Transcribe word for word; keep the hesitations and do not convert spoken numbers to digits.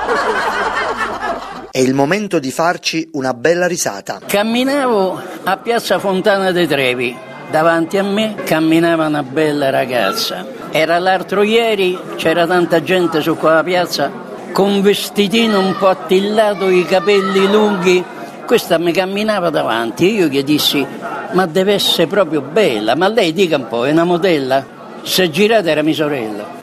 È il momento di farci una bella risata. Camminavo a Piazza Fontana dei Trevi, davanti a me camminava una bella ragazza. Era l'altro ieri, c'era tanta gente su quella piazza con un vestitino un po' attillato, i capelli lunghi. Questa mi camminava davanti e io gli dissi: ma deve essere proprio bella, ma lei dica un po', è una modella? Se girate era mia sorella.